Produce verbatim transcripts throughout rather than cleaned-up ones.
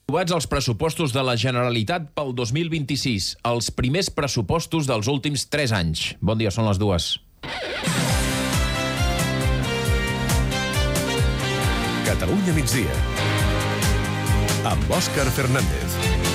Aprovats els pressupostos de la Generalitat pel dos mil vint-i-sis, els primers pressupostos dels últims tres anys. Bon dia, són les dues. Catalunya migdia, amb Òscar Fernández.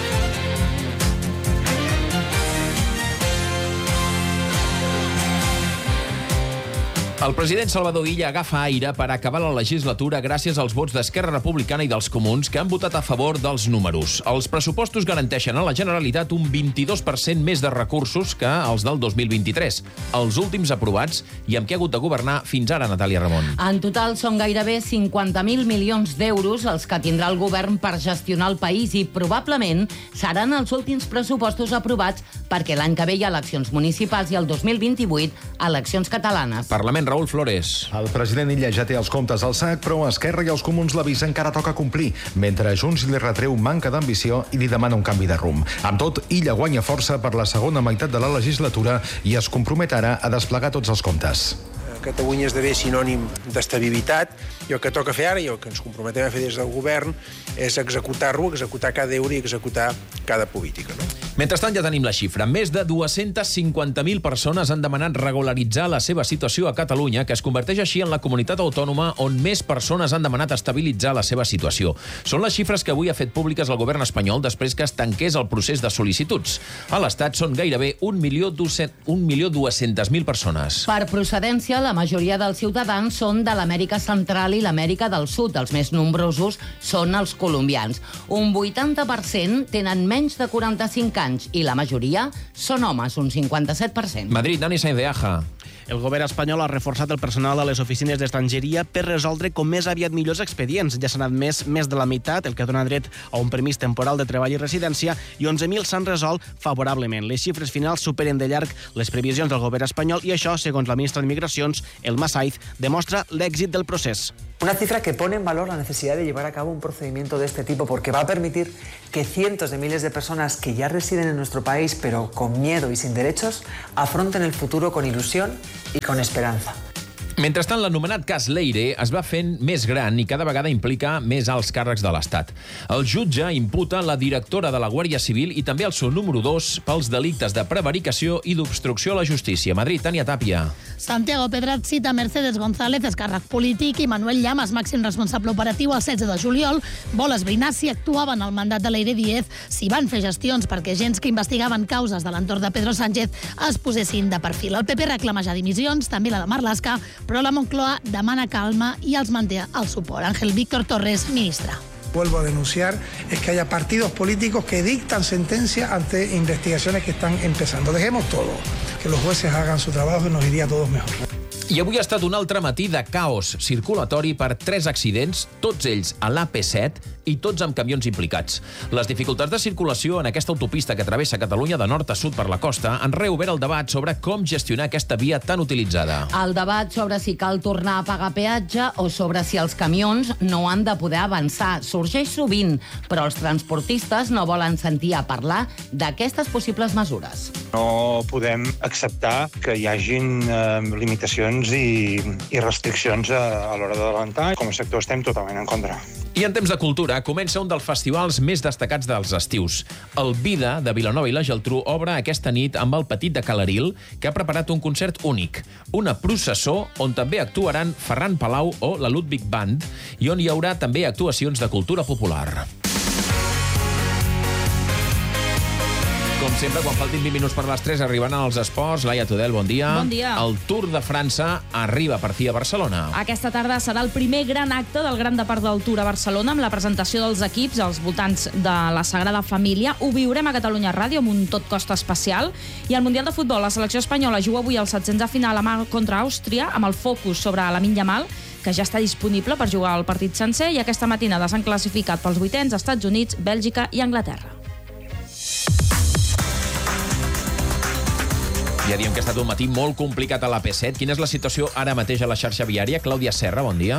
El president Salvador Illa agafa aire per acabar la legislatura gràcies als vots d'Esquerra Republicana i dels Comuns que han votat a favor dels números. Els pressupostos garanteixen a la Generalitat un vint-i-dos per cent més de recursos que els del dos mil vint-i-tres, els últims aprovats i amb què ha hagut de governar fins ara, Natàlia Ramon. En total són gairebé cinquanta mil milions d'euros els que tindrà el govern per gestionar el país i probablement seran els últims pressupostos aprovats perquè l'any que ve hi ha eleccions municipals i el dos mil vint-i-vuit eleccions catalanes. Parlament, Raúl Flores. El president Illa ja té els comptes al sac, però Esquerra i els Comuns l'avisen que encara toca complir, mentre Junts li retreu manca d'ambició i li demana un canvi de rumb. Amb tot, Illa guanya força per la segona meitat de la legislatura i es compromet ara a desplegar tots els comptes. Catalunya esdevé sinònim d'estabilitat i el que toca fer ara i el que ens comprometem a fer des del govern és executar-lo, executar cada euro i executar cada política. No? Mentrestant ja tenim la xifra. Més de dues-centes cinquanta mil persones han demanat regularitzar la seva situació a Catalunya, que es converteix així en la comunitat autònoma on més persones han demanat estabilitzar la seva situació. Són les xifres que avui ha fet públiques el govern espanyol després que es tanqués el procés de sol·licituds. A l'Estat són gairebé un milió dues-centes mil persones. Per procedència, la majoria dels ciutadans són de l'Amèrica Central i l'Amèrica del Sud. Els més nombrosos són els colombians. Un vuitanta per cent tenen menys de quaranta-cinc anys i la majoria són homes, un cinquanta-set per cent. Madrid, Dani Sainz de Aja. El govern espanyol ha reforçat el personal a les oficines d'estrangeria per resoldre com més aviat millors expedients. Ja s'han admès més de la meitat, el que dona dret a un permís temporal de treball i residència, i onze mil s'han resolt favorablement. Les xifres finals superen de llarg les previsions del govern espanyol i això, segons la ministra de Migracions, Elma Saiz, demostra l'èxit del procés. Una cifra que pone en valor la necesidad de llevar a cabo un procedimiento de este tipo porque va a permitir que cientos de miles de personas que ya residen en nuestro país pero con miedo y sin derechos afronten el futuro con ilusión y con esperanza. Mentrestant, l'anomenat cas Leire es va fent més gran i cada vegada implica més alts càrrecs de l'Estat. El jutge imputa la directora de la Guàrdia Civil i també el seu número dos pels delictes de prevaricació i d'obstrucció a la justícia. Madrid, Tània Tàpia. Santiago Pedret cita Mercedes González, càrrec polític, i Manuel Llamas, màxim responsable operatiu, el setze de juliol. Vol esbrinar si actuaven al mandat de Leire Díez, si van fer gestions perquè agents que investigaven causes de l'entorn de Pedro Sánchez es posessin de perfil. El P P reclama ja dimissions, també la de Marlaska, però la Moncloa demana calma i els manté el suport. Ángel Víctor Torres, ministra. Vuelvo a denunciar es que haya partidos políticos que dictan sentencias ante investigaciones que están empezando. Dejemos todo, que los jueces hagan su trabajo y nos iría a todos mejor. I avui ha estat un altre matí de caos circulatori per tres accidents, tots ells a l'A P set i tots amb camions implicats. Les dificultats de circulació en aquesta autopista que travessa Catalunya de nord a sud per la costa han reobert el debat sobre com gestionar aquesta via tan utilitzada. El debat sobre si cal tornar a pagar peatge o sobre si els camions no han de poder avançar sorgeix sovint, però els transportistes no volen sentir a parlar d'aquestes possibles mesures. No podem acceptar que hi hagin eh, limitacions i, i restriccions a, a l'hora d'adelantar. Com a sector estem totalment en contra. I en temps de cultura comença un dels festivals més destacats dels estius. El Vida, de Vilanova i la Geltrú, obre aquesta nit amb el Petit de Calaril, que ha preparat un concert únic. Una processó on també actuaran Ferran Palau o la Ludwig Band i on hi haurà també actuacions de cultura popular. Com sempre, quan faltin vint minuts per les tres, arriben als esports. Laia Tudel, bon dia. Bon dia. El Tour de França arriba per fi a Barcelona. Aquesta tarda serà el primer gran acte del Gran Depart del Tour a Barcelona amb la presentació dels equips als voltants de la Sagrada Família. Ho viurem a Catalunya Ràdio amb un tot costa especial. I al Mundial de Futbol, la selecció espanyola juga avui al setzents de final contra Àustria amb el focus sobre Lamine Yamal, que ja està disponible per jugar el partit sencer, i aquesta matinada s'han classificat pels vuitens Estats Units, Bèlgica i Anglaterra. Ja diem que ha estat un matí molt complicat a l'A P set. Quina és la situació ara mateix a la xarxa viària? Clàudia Serra, bon dia.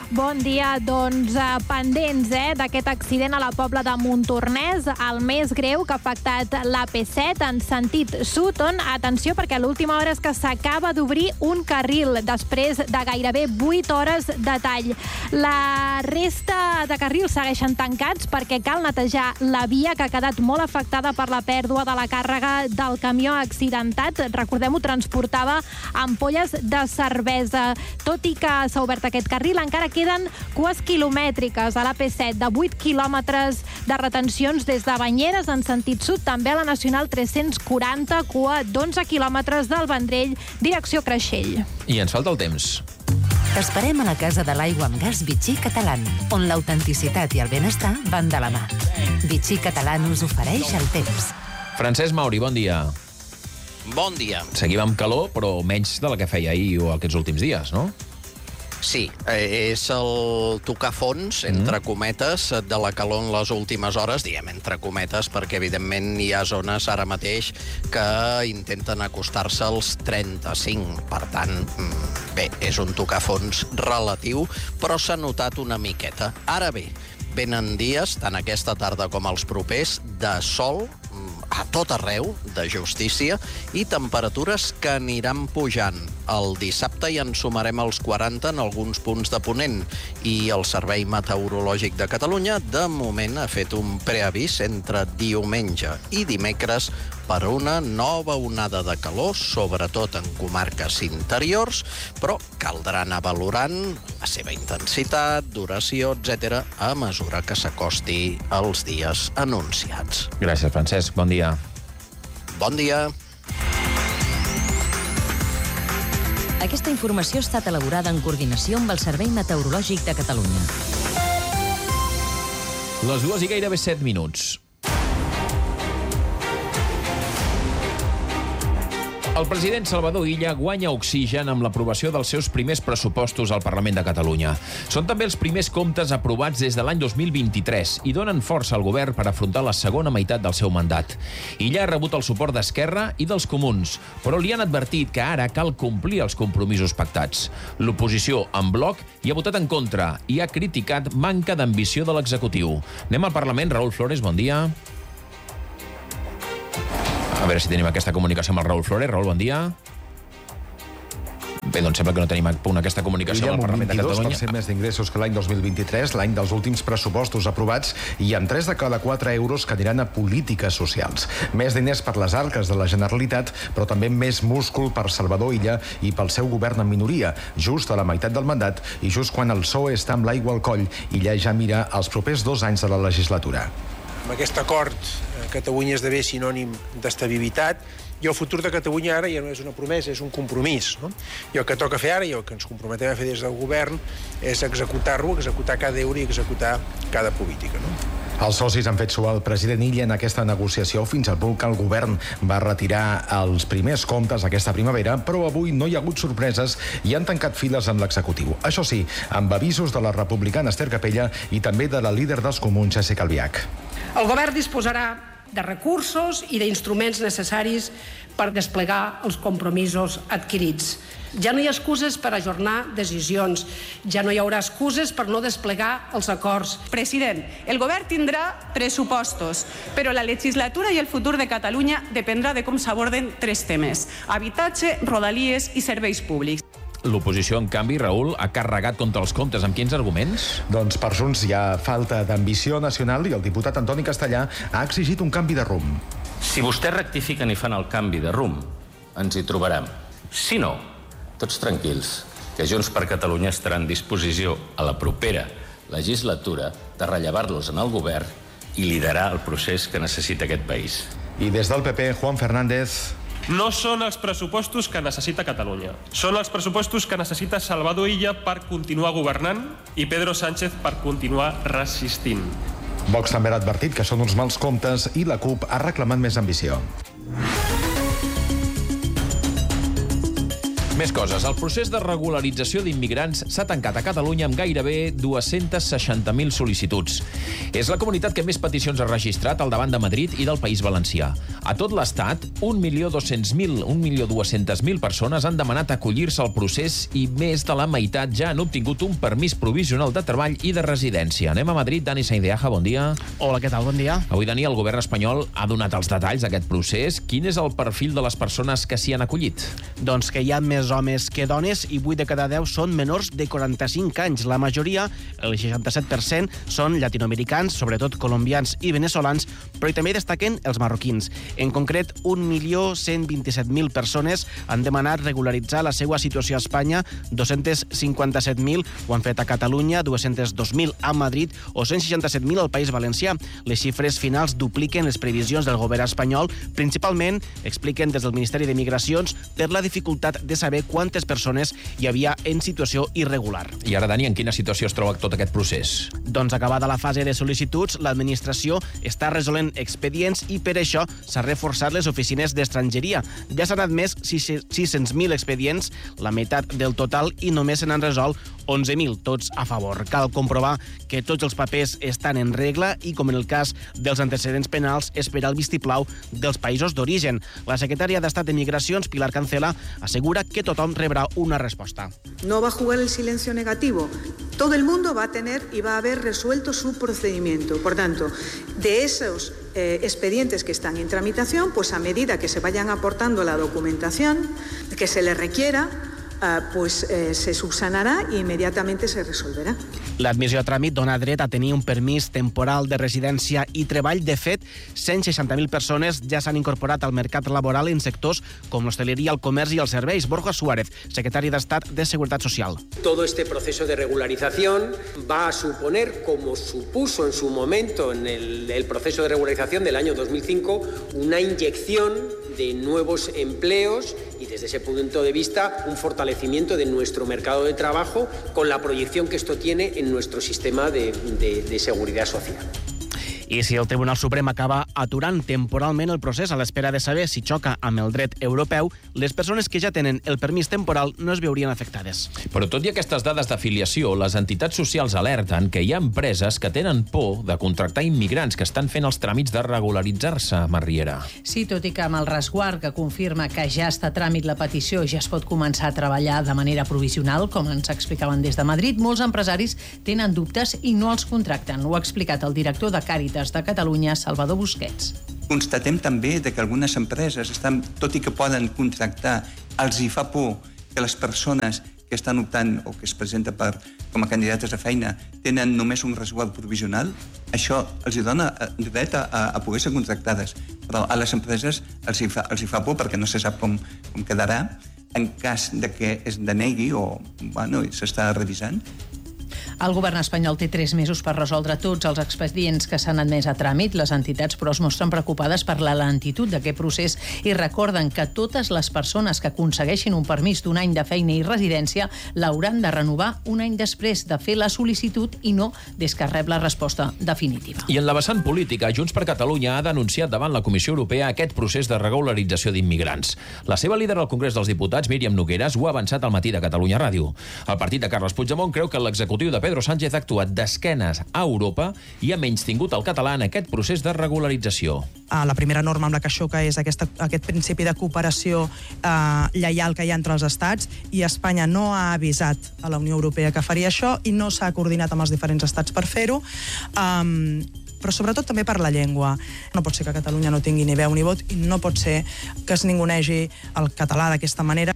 Bon dia. Doncs eh, pendents eh, d'aquest accident a la Pobla de Montornès, el més greu que ha afectat l'A P set en sentit sud, on, atenció, perquè a l'última hora és que s'acaba d'obrir un carril després de gairebé vuit hores de tall. La resta de carrils segueixen tancats perquè cal netejar la via, que ha quedat molt afectada per la pèrdua de la càrrega del camió accidentat. Recordem-ho, transportava ampolles de cervesa. Tot i que s'ha obert aquest carril, encara queden cues quilomètriques a l'A P set, de vuit quilòmetres de retencions des de Banyeres en sentit sud, també a la Nacional tres-cents quaranta, cua d'onze quilòmetres del Vendrell, direcció Creixell. I ens falta el temps. T'esperem a la Casa de l'Aigua amb Gas Vichy Catalán, on l'autenticitat i el benestar van de la mà. Vichy Catalán us ofereix el temps. Francesc Mauri, bon dia. Bon dia. Seguim amb calor, però menys de la que feia ahir o aquests últims dies, no? Sí, eh, és el tocar fons, entre cometes, de la calor en les últimes hores, diguem entre cometes, perquè evidentment hi ha zones ara mateix que intenten acostar-se als trenta-cinc. Per tant, bé, és un tocar fons relatiu, però s'ha notat una miqueta. Ara bé, venen dies, tant aquesta tarda com els propers, de sol a tot arreu, de justícia, i temperatures que aniran pujant. El dissabte hi en sumarem als quaranta en alguns punts de Ponent, i el Servei Meteorològic de Catalunya de moment ha fet un preavís entre diumenge i dimecres per una nova onada de calor, sobretot en comarques interiors, però caldrà anar valorant la seva intensitat, duració, etcètera, a mesura que s'acosti els dies anunciats. Gràcies, Francesc. Bon dia. Bon dia. Aquesta informació ha estat elaborada en coordinació amb el Servei Meteorològic de Catalunya. Les dues i gairebé set minuts. El president Salvador Illa guanya oxigen amb l'aprovació dels seus primers pressupostos al Parlament de Catalunya. Són també els primers comptes aprovats des de l'any dos mil vint-i-tres i donen força al govern per afrontar la segona meitat del seu mandat. Illa ha rebut el suport d'Esquerra i dels Comuns, però li han advertit que ara cal complir els compromisos pactats. L'oposició, en bloc, hi ha votat en contra i ha criticat manca d'ambició de l'executiu. Anem al Parlament. Raül Flores, bon dia. A veure si tenim aquesta comunicació amb el Raül Flores. Raül, bon dia. Bé, doncs sembla que no tenim a punt aquesta comunicació amb el Parlament de Catalunya. vint-i-dos per cent més d'ingressos que l'any dos mil vint-i-tres, l'any dels últims pressupostos aprovats, i amb tres de cada quatre euros que aniran a polítiques socials. Més diners per les arques de la Generalitat, però també més múscul per Salvador Illa i pel seu govern en minoria, just a la meitat del mandat i just quan el P S O E està amb l'aigua al coll. Illa ja mira els propers dos anys de la legislatura. Amb aquest acord, Catalunya esdevé sinònim d'estabilitat, i el futur de Catalunya ara ja no és una promesa, és un compromís. No? I el que toca fer ara, i el que ens comprometem a fer des del govern, és executar-lo, executar cada euro i executar cada política. No? Els socis han fet suar el president Illa en aquesta negociació fins al punt que el govern va retirar els primers comptes aquesta primavera, però avui no hi ha hagut sorpreses i han tancat files amb l'executiu. Això sí, amb avisos de la republicana Esther Capella i també de la líder dels Comuns, Jessica Albiach. El govern disposarà de recursos i d'instruments necessaris per desplegar els compromisos adquirits. Ja no hi ha excuses per ajornar decisions, ja no hi haurà excuses per no desplegar els acords. President, el govern tindrà pressupostos, però la legislatura i el futur de Catalunya dependrà de com s'aborden tres temes: habitatge, rodalies i serveis públics. L'oposició, en canvi, Raül, ha carregat contra els comptes. Amb quins arguments? Doncs per Junts hi ha falta d'ambició nacional i el diputat Antoni Castellà ha exigit un canvi de rumb. Si vostès rectifiquen i fan el canvi de rumb, ens hi trobarem. Si no, tots tranquils, que Junts per Catalunya estarà en disposició a la propera legislatura de rellevar-los en el govern i liderar el procés que necessita aquest país. I des del P P, Juan Fernández... No són els pressupostos que necessita Catalunya. Són els pressupostos que necessita Salvador Illa per continuar governant i Pedro Sánchez per continuar resistint. Vox també ha advertit que són uns mals comptes i la CUP ha reclamat més ambició. Més coses. El procés de regularització d'immigrants s'ha tancat a Catalunya amb gairebé dues-centes seixanta mil sol·licituds. És la comunitat que més peticions ha registrat al davant de Madrid i del País Valencià. A tot l'Estat, un milió dos-cents mil, un milió dues-centes mil persones han demanat acollir-se al procés i més de la meitat ja han obtingut un permís provisional de treball i de residència. Anem a Madrid. Dani Saindeaja, bon dia. Hola, què tal? Bon dia. Avui, Dani, el govern espanyol ha donat els detalls d'aquest procés. Quin és el perfil de les persones que s'hi han acollit? Doncs que hi ha més homes que dones i vuit de cada deu són menors de quaranta-cinc anys. La majoria, el seixanta-set per cent, són llatinoamericans, sobretot colombians i veneçolans, però també destaquen els marroquins. En concret, un milió cent vint-i-set mil persones han demanat regularitzar la seva situació a Espanya, dos-cents cinquanta-set mil ho han fet a Catalunya, dos-cents dos mil a Madrid o cent seixanta-set mil al País Valencià. Les xifres finals dupliquen les previsions del govern espanyol, principalment, expliquen des del Ministeri de Migracions, per la dificultat de saber quantes persones hi havia en situació irregular. I ara, Dani, en quina situació es troba tot aquest procés? Doncs acabada la fase de sol·licituds, l'administració està resolent expedients i per això s'ha reforçat les oficines d'estrangeria. Ja s'han admès sis-cents mil expedients, la meitat del total, i només se n'han resolt onze mil, tots a favor. Cal comprovar que tots els papers estan en regla i, com en el cas dels antecedents penals, esperar el vistiplau dels països d'origen. La secretària d'Estat de Migracions, Pilar Cancela, assegura que tothom rebrà una resposta. No va a jugar el silencio negativo. Todo el mundo va a tener y va a haber resuelto su procedimiento. Por tanto, de esos eh, expedientes que están en tramitación, pues a medida que se vayan aportando la documentación que se les requiera, Uh, pues eh, se subsanarà i immediatament se resolverà. L'admissió a tràmit dona dret a tenir un permís temporal de residència i treball. De fet, cent seixanta mil persones ja s'han incorporat al mercat laboral en sectors com l'hostaleria, el comerç i els serveis. Borja Suárez, secretari d'Estat de Seguretat Social. Todo este proceso de regularización va a suponer, como supuso en su momento en el, el proceso de regularización del año dos mil cinco, una inyección de nuevos empleos y desde ese punto de vista un fortalecimiento de nuestro mercado de trabajo con la proyección que esto tiene en nuestro sistema de, de, de seguridad social. I si el Tribunal Suprem acaba aturant temporalment el procés a l'espera de saber si xoca amb el dret europeu, les persones que ja tenen el permís temporal no es veurien afectades. Però tot i aquestes dades d'afiliació, les entitats socials alerten que hi ha empreses que tenen por de contractar immigrants que estan fent els tràmits de regularitzar-se, Marriera. Sí, tot i que amb el resguard que confirma que ja està a tràmit la petició i ja es pot començar a treballar de manera provisional, com ens explicaven des de Madrid, molts empresaris tenen dubtes i no els contracten. Ho ha explicat el director de Càritas de Catalunya, Salvador Busquets. Constatem també de que algunes empreses, estan, tot i que poden contractar, els hi fa por que les persones que estan optant o que es presenten per, com a candidates a feina tenen només un resguard provisional. Això els hi dona dret a, a poder ser contractades. Però a les empreses els hi fa, els hi fa por perquè no se sap com, com quedarà en cas de que es denegui o bueno, s'està revisant. El govern espanyol té tres mesos per resoldre tots els expedients que s'han admès a tràmit. Les entitats, però, es mostren preocupades per la lentitud d'aquest procés i recorden que totes les persones que aconsegueixin un permís d'un any de feina i residència l'hauran de renovar un any després de fer la sol·licitud i no des que rep la resposta definitiva. I en la vessant política, Junts per Catalunya ha denunciat davant la Comissió Europea aquest procés de regularització d'immigrants. La seva líder al Congrés dels Diputats, Míriam Nogueras, ho ha avançat al matí de Catalunya Ràdio. El partit de Carles Puigdemont creu que l'executiu de Pedro Sánchez ha actuat d'esquenes a Europa i ha menystingut el català en aquest procés de regularització. La primera norma amb la que xoca és aquesta, aquest principi de cooperació eh, lleial que hi ha entre els estats, i Espanya no ha avisat a la Unió Europea que faria això i no s'ha coordinat amb els diferents estats per fer-ho. Um, però sobretot també per la llengua. No pot ser que Catalunya no tingui ni veu ni vot i no pot ser que es ningunegi el català d'aquesta manera.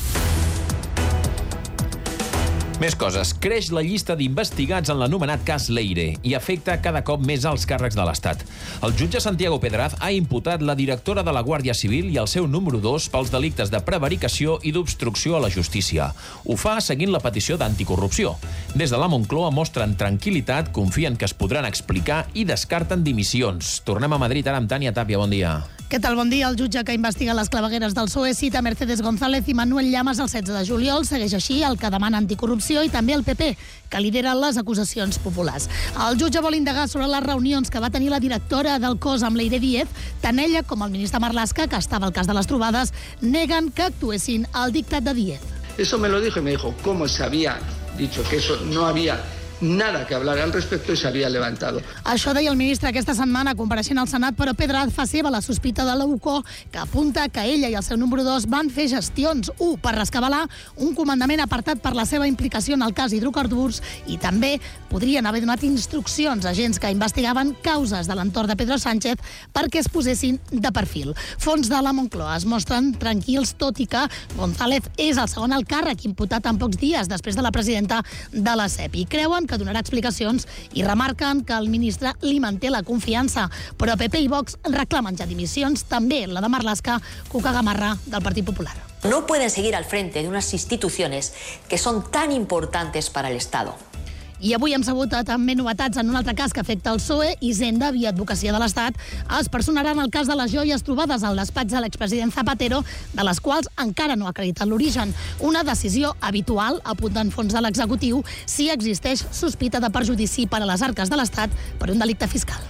Més coses. Creix la llista d'investigats en l'anomenat cas Leire i afecta cada cop més als càrrecs de l'Estat. El jutge Santiago Pedraz ha imputat la directora de la Guàrdia Civil i el seu número dos pels delictes de prevaricació i d'obstrucció a la justícia. Ho fa seguint la petició d'anticorrupció. Des de la Moncloa mostren tranquil·litat, confien que es podran explicar i descarten dimissions. Tornem a Madrid ara amb Tània Tàpia. Bon dia. Què tal? Bon dia. El jutge que investiga les clavegueres del P S O E cita Mercedes González i Manuel Llamas el setze de juliol. Segueix així el que demana anticorrupció i també el P P, que lidera les acusacions populars. El jutge vol indagar sobre les reunions que va tenir la directora del cos amb Leire Díez. Tant ella com el ministre Marlaska, que estava al cas de les trobades, neguen que actuessin al dictat de Díez. Eso me lo dijo y me dijo cómo se había dicho que eso no había nada que hablar al respecto i s'havia levantado. Això deia el ministre aquesta setmana compareixent al Senat, però Pedraz fa seva la sospita de la U C O, que apunta que ella i el seu número dos van fer gestions, u, per rescabalar un comandament apartat per la seva implicació en el cas hidrocarburs, i també podrien haver donat instruccions a agents que investigaven causes de l'entorn de Pedro Sánchez perquè es posessin de perfil. Fons de la Moncloa es mostren tranquils, tot i que González és el segon alt càrrec imputat en pocs dies després de la presidenta de la C E P I. Creuen que donarà explicacions i remarquen que el ministre li manté la confiança. Però P P i Vox reclamen ja dimissions, també la de Marlaska, Cuca Gamarra, del Partit Popular. No pueden seguir al frente de unas instituciones que son tan importantes para el Estado. I avui hem sabut també novetats en un altre cas que afecta el P S O E. Hisenda, via Advocacia de l'Estat, es personarà en el cas de les joies trobades al despatx de l'expresident Zapatero, de les quals encara no ha acreditat l'origen. Una decisió habitual, apunten fons de l'executiu, si existeix sospita de perjudici per a les arques de l'Estat per un delicte fiscal.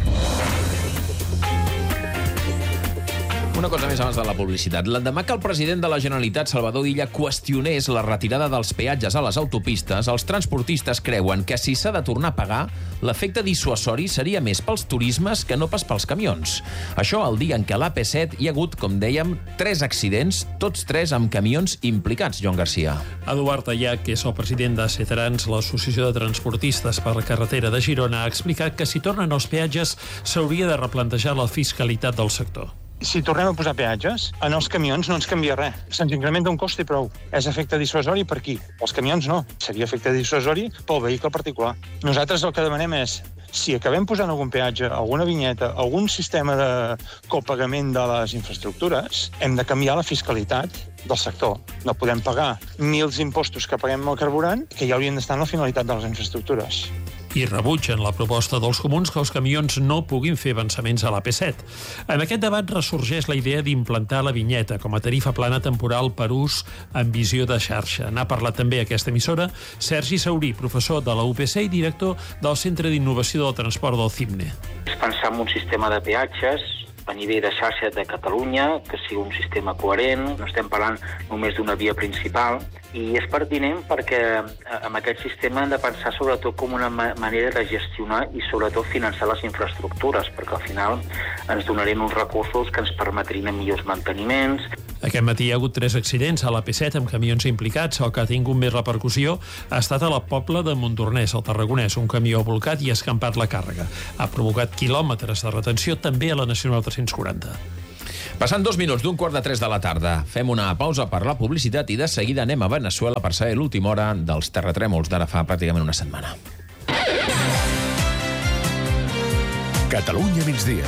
Una cosa més abans de la publicitat. L'endemà que el president de la Generalitat, Salvador Illa, qüestionés la retirada dels peatges a les autopistes, els transportistes creuen que si s'ha de tornar a pagar, l'efecte dissuasori seria més pels turismes que no pas pels camions. Això el dia en què a l'A P set hi ha hagut, com dèiem, tres accidents, tots tres amb camions implicats, Joan Garcia. Eduard Allà, que és el president de Ceterans, l'Associació de Transportistes per la Carretera de Girona, ha explicat que si tornen els peatges s'hauria de replantejar la fiscalitat del sector. Si tornem a posar peatges, en els camions no ens canvia res. Se'ns incrementa un cost i prou. És efecte dissuasori per qui? Els camions no. Seria efecte dissuasori pel vehicle particular. Nosaltres el que demanem és, si acabem posant algun peatge, alguna vinyeta, algun sistema de copagament de les infraestructures, hem de canviar la fiscalitat del sector. No podem pagar mils impostos que paguem al carburant, que ja haurien d'estar en la finalitat de les infraestructures. I rebutgen la proposta dels comuns que els camions no puguin fer avançaments a l'A P set. En aquest debat ressorgeix la idea d'implantar la vinyeta com a tarifa plana temporal per ús en visió de xarxa. N'ha parlat també aquesta emissora Sergi Saurí, professor de la U P C i director del Centre d'Innovació del Transport del CIMNE. És pensar en un sistema de peatges a nivell de xarxa de Catalunya, que sigui un sistema coherent, no estem parlant només d'una via principal, i és pertinent perquè amb aquest sistema hem de pensar sobretot com una manera de gestionar i sobretot finançar les infraestructures, perquè al final ens donarien uns recursos que ens permetrien millors manteniments. Aquest matí hi ha hagut tres accidents a l'A P set amb camions implicats. El que ha tingut més repercussió ha estat a la Pobla de Montornès, al Tarragonès. Un camió ha volcat i ha escampat la càrrega. Ha provocat quilòmetres de retenció també a la Nacional tres-cents quaranta. Passant dos minuts d'un quart de tres de la tarda. Fem una pausa per la publicitat i de seguida anem a Veneçuela per saber l'última hora dels terratrèmols d'ara fa pràcticament una setmana. Catalunya migdia.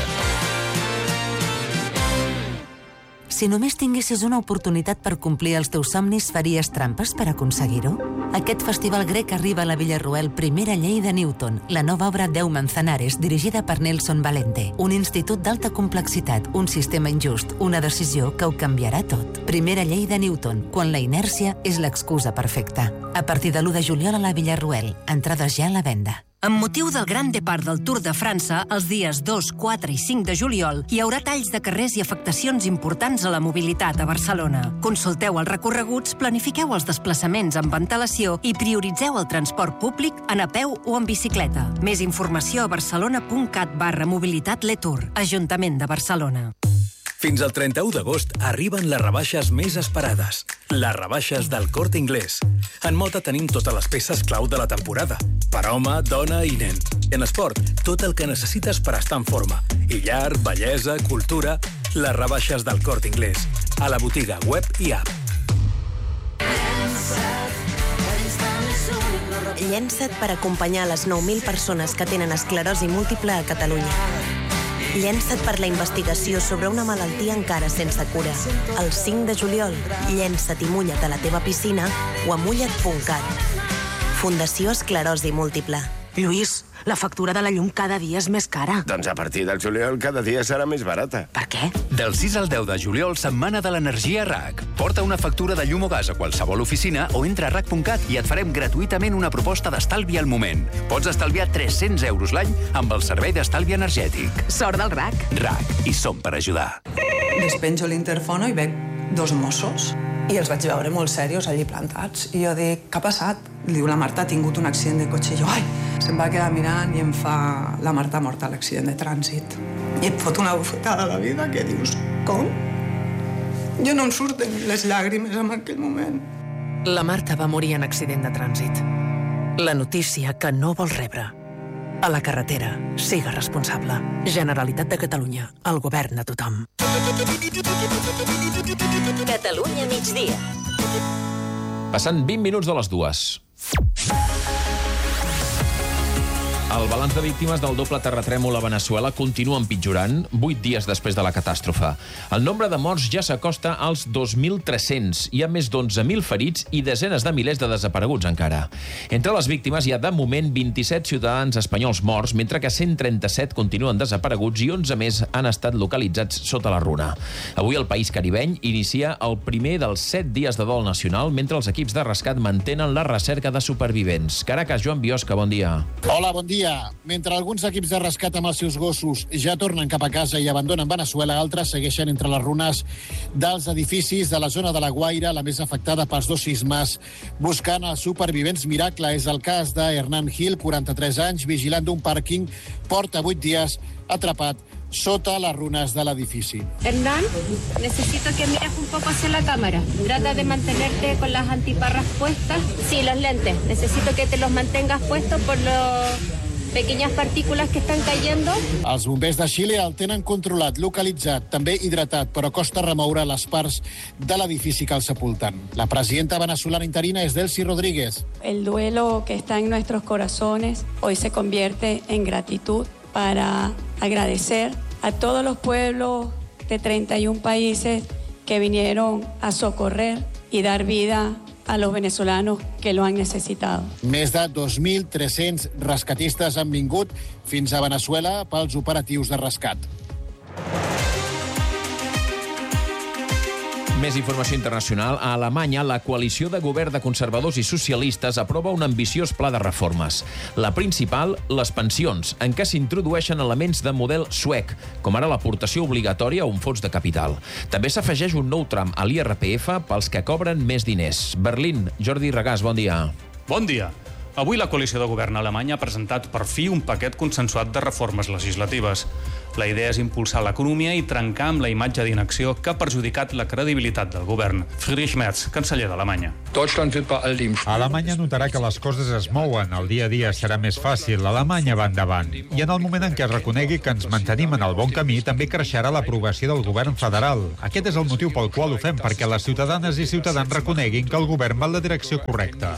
Si només tinguessis una oportunitat per complir els teus somnis, faries trampes per aconseguir-ho? Aquest festival grec arriba a la Villarroel Primera Llei de Newton, la nova obra Deu Manzanares, dirigida per Nelson Valente. Un institut d'alta complexitat, un sistema injust, una decisió que ho canviarà tot. Primera Llei de Newton, quan la inèrcia és l'excusa perfecta. A partir de l'u de juliol a la Villarroel, entrades ja a la venda. Amb motiu del Gran Depart del Tour de França, els dies dos, quatre i cinc de juliol, hi haurà talls de carrers i afectacions importants a la mobilitat a Barcelona. Consulteu els recorreguts, planifiqueu els desplaçaments amb antelació i prioritzeu el transport públic en a peu o en bicicleta. Més informació a barcelona.cat barra mobilitat Letour, Ajuntament de Barcelona. Fins al trenta-u d'agost arriben les rebaixes més esperades. Les rebaixes del Corte Inglés. En moda tenim totes les peces clau de la temporada. Per home, dona i nen. En esport, tot el que necessites per estar en forma. I llar, bellesa, cultura... Les rebaixes del Corte Inglés. A la botiga web i app. Llença't per acompanyar les nou mil persones que tenen esclerosi múltiple a Catalunya. Llença't per la investigació sobre una malaltia encara sense cura. El cinc de juliol, llença't i mulla't a la teva piscina o a mulla't punt cat. Fundació Esclerosi Múltiple. Lluís, la factura de la llum cada dia és més cara. Doncs a partir del juliol cada dia serà més barata. Per què? Del sis al deu de juliol, setmana de l'energia R A C. Porta una factura de llum o gas a qualsevol oficina o entra a R A C punt cat i et farem gratuïtament una proposta d'estalvi al moment. Pots estalviar tres-cents euros l'any amb el servei d'estalvi energètic. Sort del R A C. R A C. I som per ajudar. Despenjo l'interfono i veig dos Mossos. I els vaig veure molt serios allí plantats. I jo dic, què ha passat? Diu, la Marta ha tingut un accident de cotxe. I jo, ai, se'm va quedar mirant i em fa, la Marta ha mort a l'accident de trànsit. I et fot una bufetada a la vida que dius, com? Jo no em surten les llàgrimes en aquell moment. La Marta va morir en accident de trànsit. La notícia que no vols rebre. A la carretera, siga responsable. Generalitat de Catalunya, el govern de tothom. Catalunya migdia. Passant vint minuts de les dues. El balanç de víctimes del doble terratrèmol a Veneçuela continua empitjorant vuit dies després de la catàstrofe. El nombre de morts ja s'acosta als dos mil tres-cents. Hi ha més d'onze mil ferits i desenes de milers de desapareguts encara. Entre les víctimes hi ha de moment vint-i-set ciutadans espanyols morts, mentre que cent trenta-set continuen desapareguts i onze més han estat localitzats sota la runa. Avui el país caribeny inicia el primer dels set dies de dol nacional, mentre els equips de rescat mantenen la recerca de supervivents. Caracas, Joan Biosca, bon dia. Hola, bon dia. Mentre alguns equips de rescat amb els seus gossos ja tornen cap a casa i abandonen Veneçuela, altres segueixen entre les runes dels edificis de la zona de la Guaira, la més afectada pels dos sismes, buscant els supervivents miracle. És el cas de Hernán Gil, quaranta-tres anys, vigilant d'un pàrquing, porta vuit dies atrapat sota les runes de l'edifici. Hernán, necesito que mires un poco hacia la cámara. Trata de mantenerte con las antiparras puestas. Sí, los lentes. Necesito que te los mantengas puestos por los pequeñas partículas que estan cayendo. Els bombers de Xile el tenen controlat, localitzat, també hidratat, però costa remoure les parts de l'edifici que el sepulten. La presidenta venezolana interina és Delcy Rodríguez. El duelo que está en nuestros corazones hoy se convierte en gratitud para agradecer a todos los pueblos de treinta y un países que vinieron a socorrer y dar vida a los venezolanos que lo han necesitado. Més de dos mil tres-cents rescatistes han vingut fins a Veneçuela pels operatius de rescat. Més informació internacional. A Alemanya, la coalició de govern de conservadors i socialistes aprova un ambiciós pla de reformes. La principal, les pensions, en què s'introdueixen elements de model suec, com ara l'aportació obligatòria a un fons de capital. També s'afegeix un nou tram a l'I R P F pels que cobren més diners. Berlín, Jordi Regàs, bon dia. Bon dia. Avui la coalició de govern alemanya ha presentat per fi un paquet consensuat de reformes legislatives. La idea és impulsar l'economia i trencar amb la imatge d'inacció que ha perjudicat la credibilitat del govern. Friedrich Merz, canceller d'Alemanya. Alemanya notarà que les coses es mouen, el dia a dia serà més fàcil, Alemanya va endavant. I en el moment en què es reconegui que ens mantenim en el bon camí, també creixerà l'aprovació del govern federal. Aquest és el motiu pel qual ho fem, perquè les ciutadanes i ciutadans reconeguin que el govern va en la direcció correcta.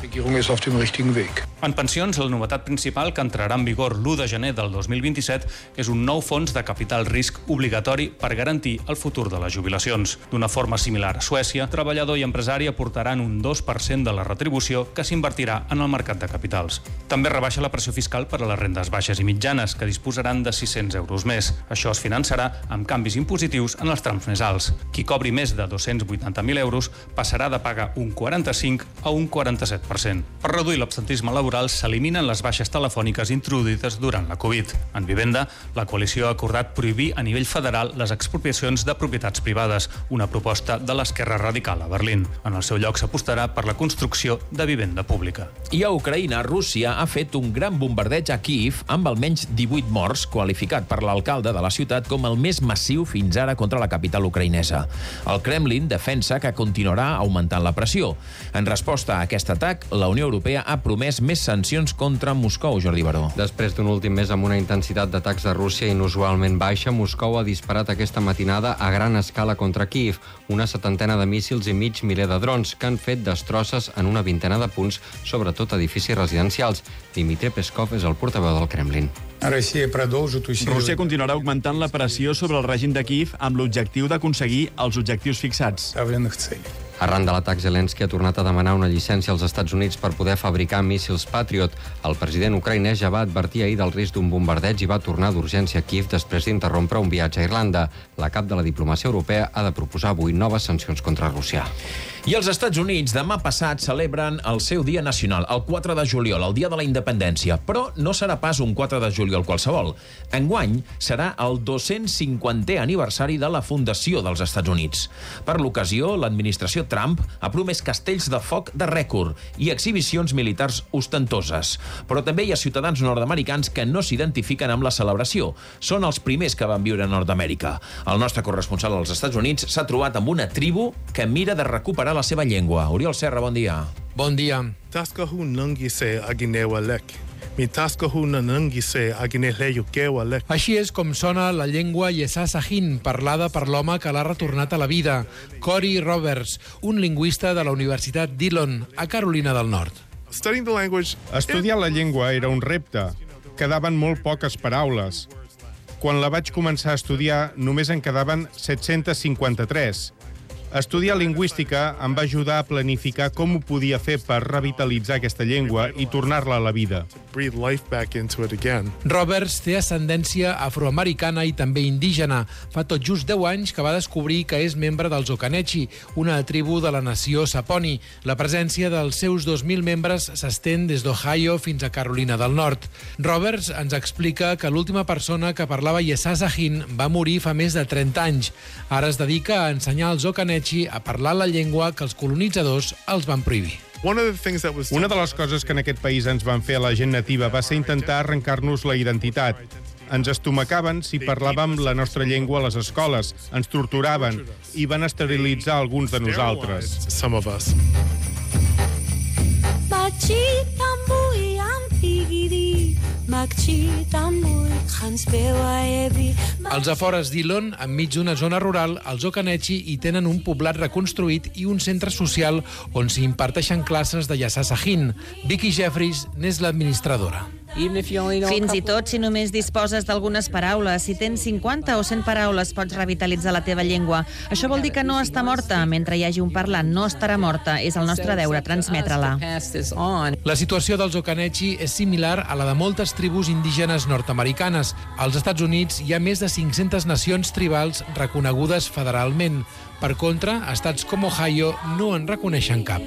En pensions, la novetat principal que entrarà en vigor l'u de gener del dos mil vint-i-set és un nou fons de capital risc obligatori per garantir el futur de les jubilacions. D'una forma similar a Suècia, treballador i empresari aportaran un dos per cent de la retribució que s'invertirà en el mercat de capitals. També rebaixa la pressió fiscal per a les rendes baixes i mitjanes, que disposaran de sis-cents euros més. Això es finançarà amb canvis impositius en els trams més alts. Qui cobri més de dos-cents vuitanta mil euros passarà de pagar un quaranta-cinc a un quaranta-set per cent. Per reduir l'absentisme laboral s'eliminen les baixes telefòniques introduïdes durant la Covid. En vivenda, la coalició ha acordat prohibir a nivell federal les expropiacions de propietats privades, una proposta de l'esquerra radical a Berlín. En el seu lloc s'apostarà per la construcció de vivenda pública. I a Ucraïna, Rússia ha fet un gran bombardeig a Kíev amb almenys divuit morts, qualificat per l'alcalde de la ciutat com el més massiu fins ara contra la capital ucraïnesa. El Kremlin defensa que continuarà augmentant la pressió. En resposta a aquest atac, la Unió Europea ha promès més sancions contra Moscou, Jordi Baró. Després d'un últim mes amb una intensitat d'atacs de Rússia inusualment baixa, Moscou ha disparat aquesta matinada a gran escala contra Kíev, una setantena de míssils i mig miler de drons que han fet destrosses en una vintena de punts, sobretot edificis residencials. Dmitry Peskov és el portaveu del Kremlin. Rússia continuarà augmentant la pressió sobre el règim de Kíev amb l'objectiu d'aconseguir els objectius fixats. Arran de l'atac, Zelensky ha tornat a demanar una llicència als Estats Units per poder fabricar míssils Patriot. El president ucraïnès ja va advertir ahir del risc d'un bombardeig i va tornar d'urgència a Kíev després d'interrompre un viatge a Irlanda. La cap de la diplomàcia europea ha de proposar avui noves sancions contra Rússia. I els Estats Units demà passat celebren el seu dia nacional, el quatre de juliol, el dia de la independència. Però no serà pas un quatre de juliol qualsevol. Enguany serà el dos-cents cinquantè aniversari de la fundació dels Estats Units. Per l'ocasió, l'administració Trump ha promès castells de foc de rècord i exhibicions militars ostentoses. Però també hi ha ciutadans nord-americans que no s'identifiquen amb la celebració. Són els primers que van viure a Nord-Amèrica. El nostre corresponsal als Estats Units s'ha trobat amb una tribu que mira de recuperar la seva llengua. Oriol Serra, bon dia. Bon dia. Taskahu nangise aginewalek. Mi taskahu nangise agineleyukewalek. Així és com sona la llengua Yesá Sahin, parlada per l'home que l'ha retornat a la vida, Corey Roberts, un lingüista de la Universitat Dillon, a Carolina del Nord. Estudiar la llengua era un repte. Quedaven molt poques paraules. Quan la vaig començar a estudiar, només en quedaven set-cents cinquanta-tres. Estudiar lingüística em va ajudar a planificar com ho podia fer per revitalitzar aquesta llengua i tornar-la a la vida. Roberts té ascendència afroamericana i també indígena. Fa tot just deu anys que va descobrir que és membre dels Occanechi, una tribu de la nació Saponi. La presència dels seus dos mil membres s'estén des d'Ohio fins a Carolina del Nord. Roberts ens explica que l'última persona que parlava Yesá Sahin va morir fa més de trenta anys. Ara es dedica a ensenyar als Occanechi a parlar la llengua que els colonitzadors els van prohibir. Una de les coses que en aquest país ens van fer a la gent nativa va ser intentar arrencar-nos la identitat. Ens estomacaven si parlàvem la nostra llengua a les escoles, ens torturaven i van esterilitzar alguns de nosaltres. Als afores d'Elon, enmig d'una zona rural, els Occanechi hi tenen un poblat reconstruït i un centre social on s'hi imparteixen classes de Yesá Sahin. Vicky Jeffries n'és l'administradora. Fins i tot si només disposes d'algunes paraules, si tens cinquanta o cent paraules, pots revitalitzar la teva llengua. Això vol dir que no està morta. Mentre hi hagi un parlant, no estarà morta. És el nostre deure transmetre-la. La situació dels Occanechi és similar a la de moltes tribus indígenes nord-americanes. Als Estats Units hi ha més de cinc-centes nacions tribals reconegudes federalment. Per contra, estats com Ohio no en reconeixen cap.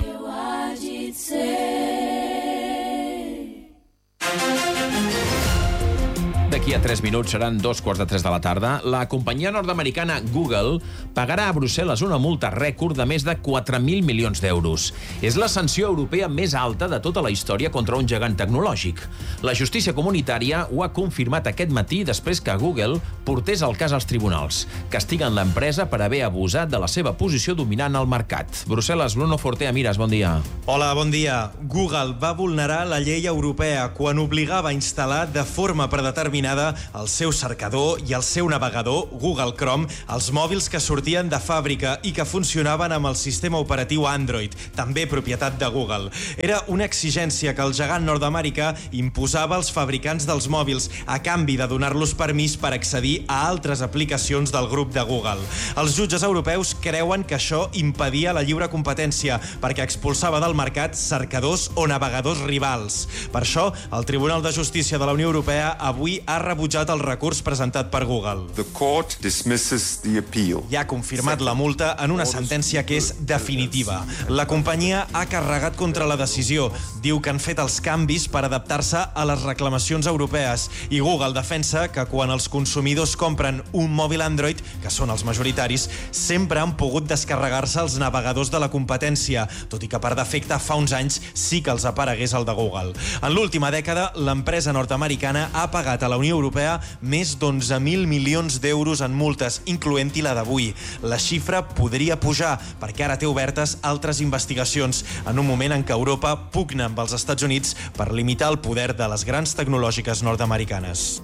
D'aquí a tres minuts seran dos quarts de tres de la tarda. La companyia nord-americana Google pagarà a Brussel·les una multa rècord de més de quatre mil milions d'euros. És la sanció europea més alta de tota la història contra un gegant tecnològic. La justícia comunitària ho ha confirmat aquest matí després que Google portés el cas als tribunals. Castiguen l'empresa per haver abusat de la seva posició dominant al mercat. Brussel·les, Bruno Fortea Miras, bon dia. Hola, bon dia. Google va vulnerar la llei europea quan obligava a instal·lar de forma predeterminada el seu cercador i el seu navegador Google Chrome als mòbils que sortien de fàbrica i que funcionaven amb el sistema operatiu Android, també propietat de Google. Era una exigència que el gegant nord-americà imposava als fabricants dels mòbils a canvi de donar-los permís per accedir a altres aplicacions del grup de Google. Els jutges europeus creuen que això impedia la lliure competència perquè expulsava del mercat cercadors o navegadors rivals. Per això, el Tribunal de Justícia de la Unió Europea avui ha rebutjat el recurs presentat per Google. The court dismisses the appeal. I ha confirmat la multa en una sentència que és definitiva. La companyia ha carregat contra la decisió. Diu que han fet els canvis per adaptar-se a les reclamacions europees i Google defensa que quan els consumidors compren un mòbil Android, que són els majoritaris, sempre han pogut descarregar-se els navegadors de la competència, tot i que per defecte fa uns anys sí que els aparegués el de Google. En l'última dècada, l'empresa nord-americana ha pagat a la Unió Europea més d'onze mil milions d'euros en multes, incloent-hi la d'avui. La xifra podria pujar perquè ara té obertes altres investigacions en un moment en què Europa pugna amb els Estats Units per limitar el poder de les grans tecnològiques nord-americanes.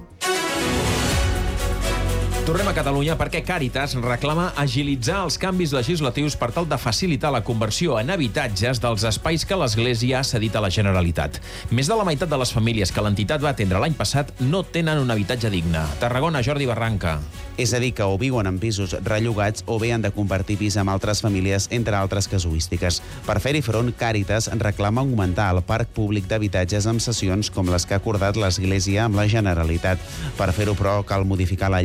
Tornem a Catalunya perquè Càritas reclama agilitzar els canvis legislatius per tal de facilitar la conversió en habitatges dels espais que l'Església ha cedit a la Generalitat. Més de la meitat de les famílies que l'entitat va atendre l'any passat no tenen un habitatge digne. Tarragona, Jordi Barranca. És a dir, que o viuen en pisos rellogats o bé han de compartir pis amb altres famílies, entre altres casuístiques. Per fer-hi front, Càritas reclama augmentar el parc públic d'habitatges amb cessions com les que ha acordat l'Església amb la Generalitat. Per fer-ho, però, cal modificar la llei per aprovar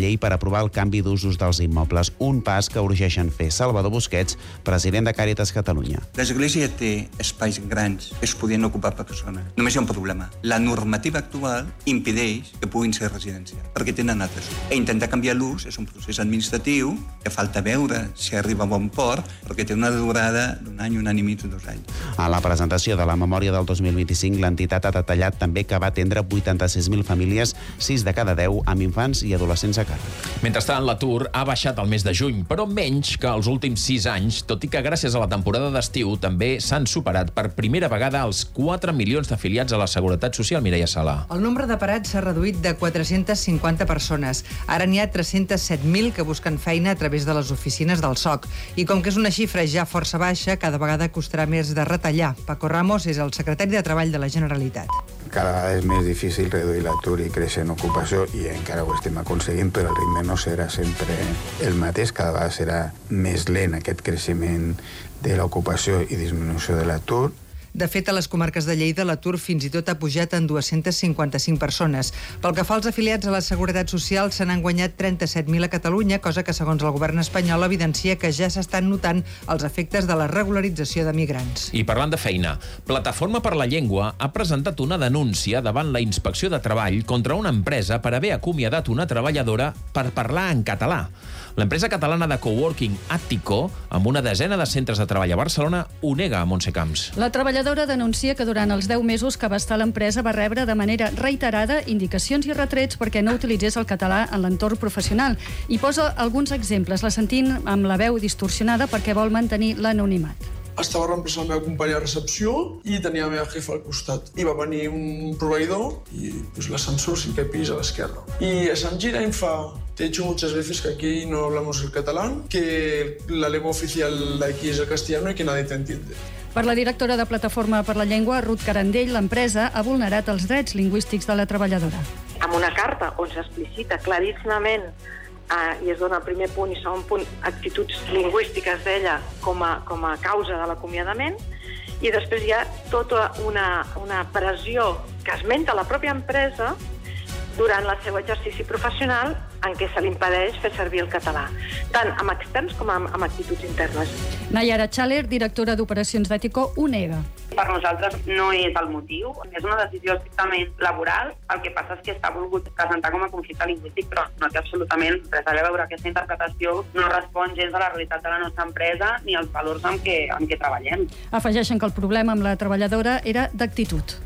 aprovar el canvi d'usos dels immobles, un pas que urgeixen fer. Salvador Busquets, president de Càritas Catalunya. L'església té espais grans que es podien ocupar per persones. Només hi ha un problema. La normativa actual impedeix que puguin ser residència, perquè tenen altres. E intentar canviar l'ús és un procés administratiu que falta veure si arriba a bon port, perquè té una durada d'un any, un any i mig, dos anys. A la presentació de la memòria del dos mil vint-i-cinc, l'entitat ha detallat també que va atendre vuitanta-sis mil famílies, sis de cada deu, amb infants i adolescents a càrrec. Mentrestant, l'atur ha baixat el mes de juny, però menys que els últims sis anys, tot i que gràcies a la temporada d'estiu també s'han superat per primera vegada els quatre milions d'afiliats a la Seguretat Social. Mireia Sala. El nombre de parats s'ha reduït de quatre-centes cinquanta persones. Ara n'hi ha tres-cents set mil que busquen feina a través de les oficines del S O C. I com que és una xifra ja força baixa, cada vegada costarà més de retallar. Paco Ramos és el secretari de Treball de la Generalitat. Cada vegada és més difícil reduir l'atur i créixer en ocupació, i encara ho estem aconseguint, però el ritme no serà sempre el mateix. Cada vegada serà més lent aquest creixement de l'ocupació i disminució de l'atur. De fet, a les comarques de Lleida, l'atur fins i tot ha pujat en dues-centes cinquanta-cinc persones. Pel que fa als afiliats a la Seguretat Social, se n'han guanyat trenta-set mil a Catalunya, cosa que, segons el govern espanyol, evidencia que ja s'estan notant els efectes de la regularització de migrants. I parlant de feina, Plataforma per la Llengua ha presentat una denúncia davant la Inspecció de Treball contra una empresa per haver acomiadat una treballadora per parlar en català. L'empresa catalana de coworking Attico, amb una desena de centres de treball a Barcelona, ho nega a Montse Camps. La treballadora denuncia que durant els deu mesos que va estar a l'empresa va rebre de manera reiterada indicacions i retrets perquè no utilitzés el català en l'entorn professional. I posa alguns exemples, la sentint amb la veu distorsionada perquè vol mantenir l'anonimat. Estava reemplaçant la meva companya a recepció i tenia la meva jefa al costat. I va venir un proveïdor i pues, l'ascensor cinquè pis a l'esquerra. I se'n gira i em fa: te he dicho muchas veces que aquí no hablamos el catalán, que la lengua oficial de aquí es el castellano y que nadie te entiende. Per la directora de Plataforma per la Llengua, Ruth Carandell, l'empresa ha vulnerat els drets lingüístics de la treballadora. Amb una carta on s'explicita claríssimament Uh, i es dona el primer punt i segon punt actituds lingüístiques d'ella com a, com a causa de l'acomiadament, i després hi ha tota una, una pressió que esmenta la pròpia empresa durant el seu exercici professional en què se li impedeix fer servir el català, tant amb externs com amb, amb actituds internes. Nayara Chaler, directora d'Operacions d'Ètico, ho nega. Per nosaltres no és el motiu, és una decisió estrictament laboral, el que passa és que està volgut presentar com a conflicte lingüístic, però no té absolutament res a veure. Aquesta interpretació no respon gens a la realitat de la nostra empresa ni als valors amb què, amb què treballem. Afegeixen que el problema amb la treballadora era d'actitud.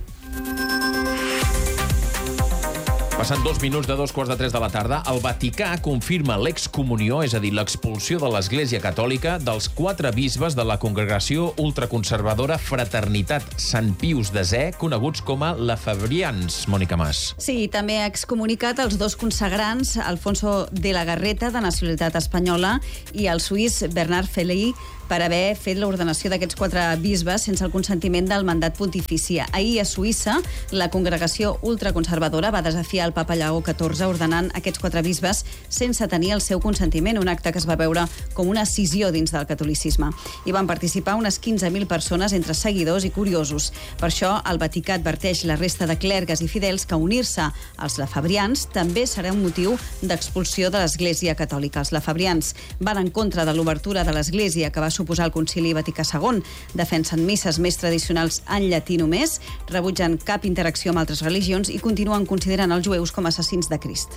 Passant dos minuts de dos quarts de tres de la tarda, el Vaticà confirma l'excomunió, és a dir, l'expulsió de l'Església Catòlica dels quatre bisbes de la congregació ultraconservadora Fraternitat Sant Pius Desè, coneguts com a Lefebvrians. Mònica Mas. Sí, també ha excomunicat els dos consagrants, Alfonso de la Garreta, de nacionalitat espanyola, i el suís Bernard Feley, per haver fet l'ordenació d'aquests quatre bisbes sense el consentiment del mandat pontifici. Ahir a Suïssa, la congregació ultraconservadora va desafiar el papa Lleó catorze ordenant aquests quatre bisbes sense tenir el seu consentiment, un acte que es va veure com una escissió dins del catolicisme. Hi van participar unes quinze mil persones entre seguidors i curiosos. Per això, el Vaticà adverteix la resta de clergues i fidels que unir-se als lefebrians també serà un motiu d'expulsió de l'Església Catòlica. Els lefebrians van en contra de l'obertura de l'Església que va suposar el Concili Vaticà segon. Defensen misses més tradicionals en llatí només, rebutgen cap interacció amb altres religions i continuen considerant els jueus com a assassins de Crist.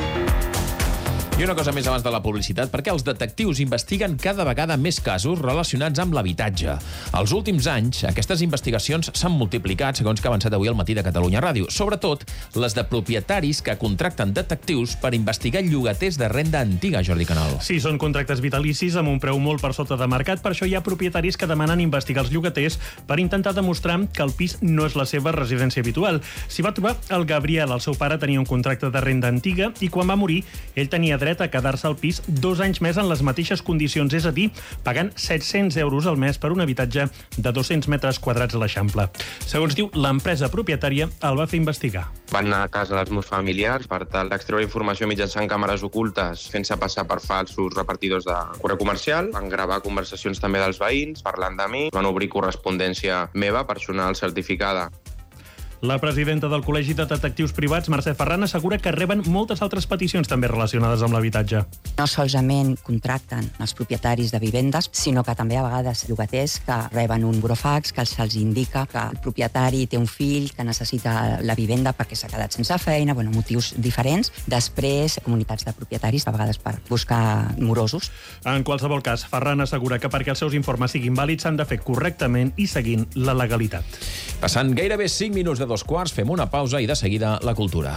I una cosa més abans de la publicitat, perquè els detectius investiguen cada vegada més casos relacionats amb l'habitatge. Els últims anys, aquestes investigacions s'han multiplicat, segons que ha avançat avui al Matí de Catalunya Ràdio. Sobretot, les de propietaris que contracten detectius per investigar llogaters de renda antiga, Jordi Canal. Sí, són contractes vitalicis amb un preu molt per sota de mercat, per això hi ha propietaris que demanen investigar els llogaters per intentar demostrar que el pis no és la seva residència habitual. S'hi va trobar el Gabriel, el seu pare tenia un contracte de renda antiga i quan va morir, ell tenia dret a quedar-se al pis dos anys més en les mateixes condicions, és a dir, pagant set-cents euros al mes per un habitatge de dos-cents metres quadrats a l'Eixample. Segons diu, l'empresa propietària el va fer investigar. Van anar a casa dels meus familiars per tal d'extreure informació mitjançant càmeres ocultes, fent-se passar per falsos repartidors de correu comercial. Van gravar conversacions també dels veïns, parlant de mi. Van obrir correspondència meva, personal certificada. La presidenta del Col·legi de Detectius Privats, Mercè Ferran, assegura que reben moltes altres peticions també relacionades amb l'habitatge. No solament contracten els propietaris de vivendes, sinó que també a vegades llogaters que reben un burofax que se'ls indica que el propietari té un fill que necessita la vivenda perquè s'ha quedat sense feina, bueno, motius diferents. Després, comunitats de propietaris, a vegades per buscar morosos. En qualsevol cas, Ferran assegura que perquè els seus informes siguin vàlids s'han de fer correctament i seguint la legalitat. Passant gairebé cinc minuts de dos quarts, fem una pausa i de seguida la cultura.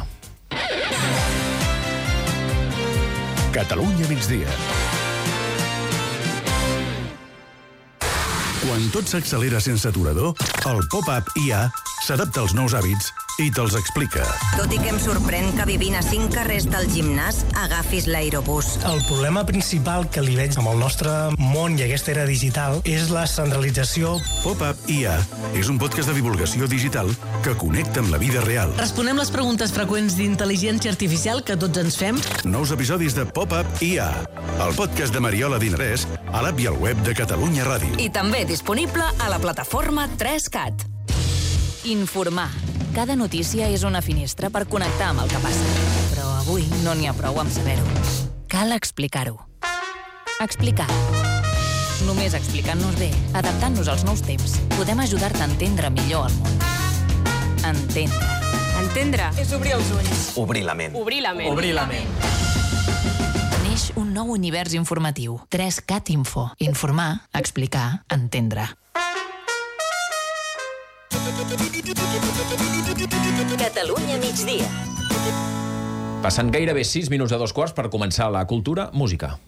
Catalunya migdia. Quan tot s'accelera sense aturador, el pop-up I A s'adapta als nous hàbits i te'ls explica. Tot i que em sorprèn que vivint a cinc carrers del gimnàs agafis l'aerobús. El problema principal que li veig amb el nostre món i aquesta era digital és la centralització. Pop-up I A és un podcast de divulgació digital que connecta amb la vida real. Responem les preguntes freqüents d'intel·ligència artificial que tots ens fem. Nous episodis de Pop-up I A, el podcast de Mariola Dinarès, a l'app i al web de Catalunya Ràdio. I també disponible a la plataforma tres cat. Informar. Cada notícia és una finestra per connectar amb el que passa. Però avui no n'hi ha prou amb saber-ho. Cal explicar-ho. Explicar. Només explicant-nos bé, adaptant-nos als nous temps, podem ajudar-te a entendre millor el món. Entendre. Entendre és obrir els ulls. Obrir la ment. Obrir la ment. Obrir la ment. Neix un nou univers informatiu. tres cat Info. Informar, explicar, entendre. Catalunya migdia. Passant gairebé sis minuts de dos quarts per començar la cultura, música.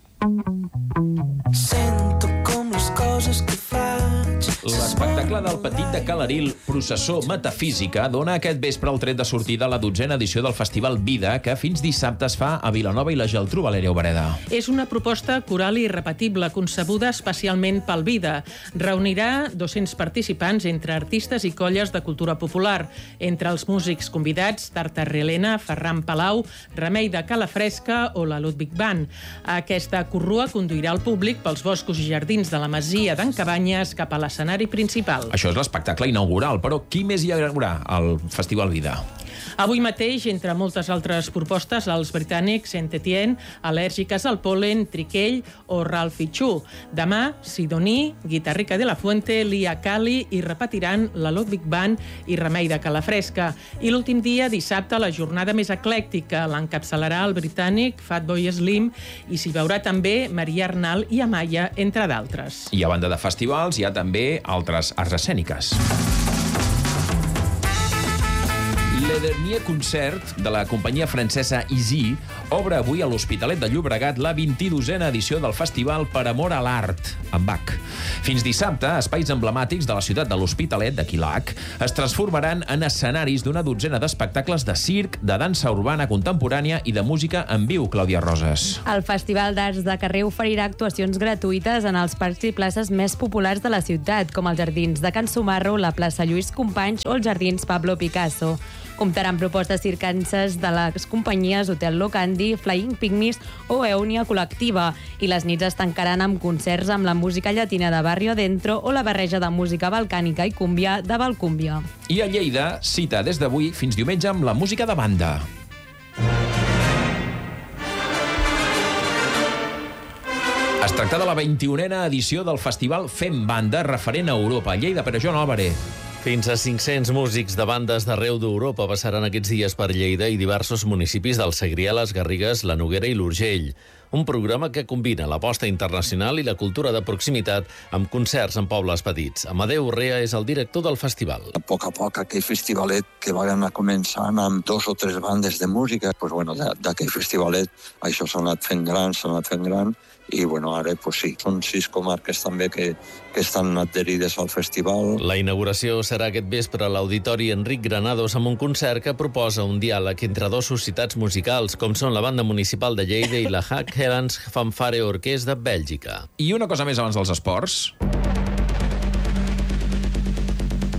Sento com les coses que faig. L'espectacle del Petit de Calaril, Processó Metafísica, dona aquest vespre el tret de sortida a la dotzena edició del Festival Vida, que fins dissabte es fa a Vilanova i la Geltrú. Valeria Obereda. És una proposta coral i irrepetible, concebuda especialment pel Vida. Reunirà dos-cents participants entre artistes i colles de cultura popular. Entre els músics convidats, Tartarrelena, Ferran Palau, Remei de Calafresca o la Ludwig Band. Aquesta corrua conduirà el públic pels boscos i jardins de la masia d'en Cabanyes cap a l'escenari principal. Això és l'espectacle inaugural, però qui més hi haurà al Festival Vida? Avui mateix, entre moltes altres propostes, els britànics Saint Etienne, Al·lèrgiques al pol·len, Triquell o Ralph Ichu. Demà, Sidoní, Guitarrica de la Fuente, Lia Cali i repetiran la Ludwig Band i Remei de Calafresca. I l'últim dia, dissabte, la jornada més eclèctica l'encapçalarà el britànic Fatboy Slim i s'hi veurà també Maria Arnal i Amaya, entre d'altres. I a banda de festivals, hi ha també altres arts escèniques. L'Edernier Concert, de la companyia francesa Easy, obre avui a l'Hospitalet de Llobregat la vint-i-dosena edició del Festival Per Amor a l'Art, amb Bach. Fins dissabte, espais emblemàtics de la ciutat de l'Hospitalet, de Quilac, es transformaran en escenaris d'una dotzena d'espectacles de circ, de dansa urbana contemporània i de música en viu, Clàudia Roses. El Festival d'Arts de Carrer oferirà actuacions gratuïtes en els parcs i places més populars de la ciutat, com els jardins de Can Sumarro, la plaça Lluís Companys o els jardins Pablo Picasso. Comptaran propostes circenses de les companyies Hotel Locandi, Flying Pygmies o Eonia Col·lectiva, i les nits es tancaran amb concerts amb la música llatina de Barrio Adentro o la barreja de música balcànica i cúmbia de Valcúmbia. I a Lleida, cita des d'avui fins diumenge amb la música de banda. Es tracta de la vint-i-unena edició del festival Fem Banda, referent a Europa. Lleida, per a Joan Álvarez. Fins a cinc-cents músics de bandes d'arreu d'Europa passaran aquests dies per Lleida i diversos municipis del Segrià, les Garrigues, la Noguera i l'Urgell. Un programa que combina l'aposta internacional i la cultura de proximitat amb concerts en pobles petits. Amadeu Urrea és el director del festival. A poc a poc, aquell festivalet que va anar començant amb dos o tres bandes de música, pues, bueno, d'aquell festivalet això s'ha anat fent gran, s'ha anat fent gran, i bueno, ara pues, sí, són sis comarques també que, que estan adherides al festival. La inauguració serà aquest vespre a l'Auditori Enric Granados amb un concert que proposa un diàleg entre dos societats musicals, com són la Banda Municipal de Lleida i la Hack Helens Fanfare Orquestra de Bèlgica. I una cosa més abans dels esports.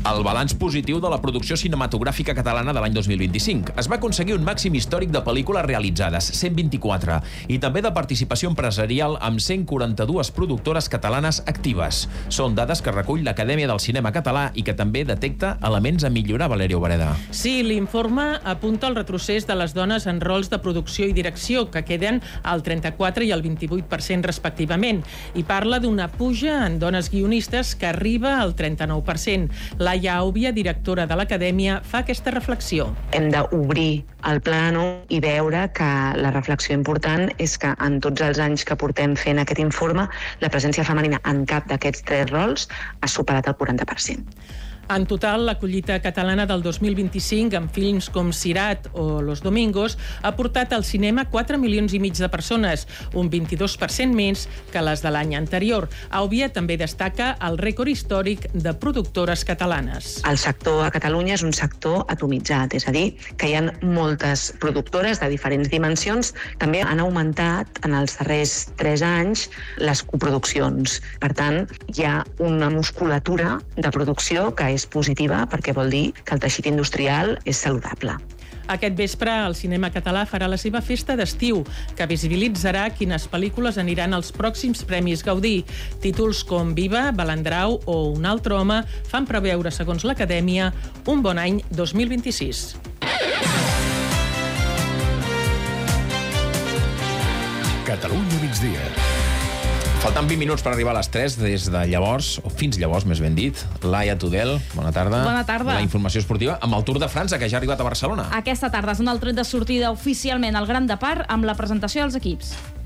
el balanç positiu de la producció cinematogràfica catalana de l'any dos mil vint-i-cinc. Es va aconseguir un màxim històric de pel·lícules realitzades, cent vint-i-quatre, i també de participació empresarial amb cent quaranta-dues productores catalanes actives. Són dades que recull l'Acadèmia del Cinema Català i que també detecta elements a millorar, Valeria Obreda. Sí, l'informe apunta el retrocés de les dones en rols de producció i direcció, que queden al trenta-quatre i al vint-i-vuit per cent respectivament, i parla d'una puja en dones guionistes que arriba al trenta-nou per cent. Laia Àubia, directora de l'Acadèmia, fa aquesta reflexió. Hem d'obrir el plano i veure que la reflexió important és que en tots els anys que portem fent aquest informe, la presència femenina en cap d'aquests tres rols ha superat el quaranta per cent. En total, la collita catalana del dos mil vint-i-cinc, amb films com Sirat o Los Domingos, ha portat al cinema quatre milions i mig de persones, un vint-i-dos per cent més que les de l'any anterior. Àubia també destaca el rècord històric de productores catalanes. El sector a Catalunya és un sector atomitzat, és a dir, que hi ha moltes productores de diferents dimensions. També han augmentat en els darrers tres anys les coproduccions. Per tant, hi ha una musculatura de producció que és positiva, perquè vol dir que el teixit industrial és saludable. Aquest vespre, el cinema català farà la seva festa d'estiu, que visibilitzarà quines pel·lícules aniran als pròxims Premis Gaudí. Títols com Viva, Balandrau o Un altre home fan preveure, segons l'Acadèmia, un bon any dos mil vint-i-sis. Catalunya migdia. Falten vint minuts per arribar a les tres, des de llavors, o fins llavors, més ben dit. Laia Tudel, bona tarda. Bona tarda. La informació esportiva amb el Tour de França, que ja ha arribat a Barcelona. Aquesta tarda és un altre tret de sortida oficialment al Gran Depart amb la presentació dels equips.